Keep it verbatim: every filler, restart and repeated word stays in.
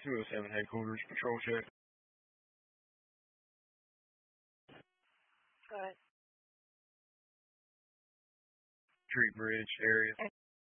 two oh seven headquarters, patrol check. Go ahead. Tree Bridge area.